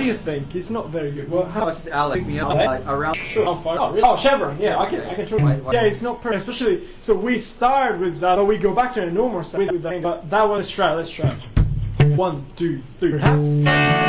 you think? It's not very good. Well, how Just Alex, pick me up around. Sure, how far? Oh, really? Oh, Chevron. Yeah, I can totally. Yeah, it's not perfect, especially. So we start with that, or we go back to the normal side with that. But that was let's try. 1, 2, 3. Perhaps.